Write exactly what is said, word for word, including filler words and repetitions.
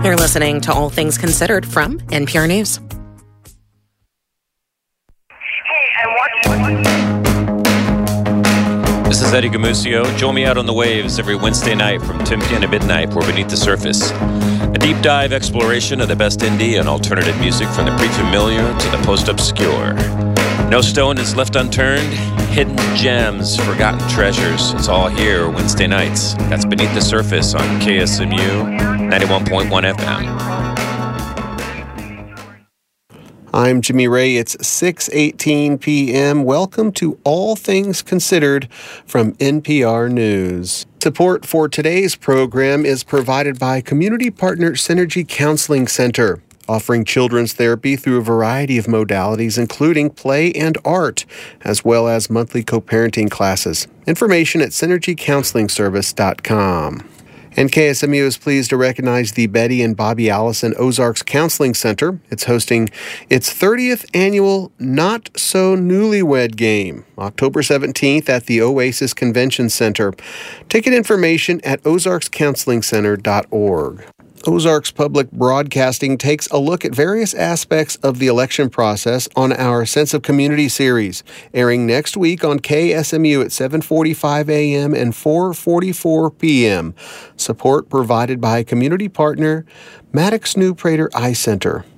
You're listening to All Things Considered from N P R News. This is Eddie Gamusio. Join me out on the waves every Wednesday night from ten p.m. to midnight for Beneath the Surface. A deep dive exploration of the best indie and alternative music from the pre-familiar to the post-obscure. No stone is left unturned. Hidden gems, forgotten treasures. It's all here Wednesday nights. That's Beneath the Surface on K S M U ninety-one point one F M. I'm Jimmy Ray. It's six eighteen p.m. Welcome to All Things Considered from N P R News. Support for today's program is provided by community partner Synergy Counseling Center, offering children's therapy through a variety of modalities, including play and art, as well as monthly co-parenting classes. Information at synergy counseling service dot com. And K S M U is pleased to recognize the Betty and Bobby Allison Ozarks Counseling Center. It's hosting its thirtieth annual Not So Newlywed Game, October seventeenth at the Oasis Convention Center. Ticket information at ozarks counseling center dot org. Ozarks Public Broadcasting takes a look at various aspects of the election process on our Sense of Community series, airing next week on K S M U at seven forty-five a.m. and four forty-four p.m. Support provided by community partner Maddox New Prater Eye Center.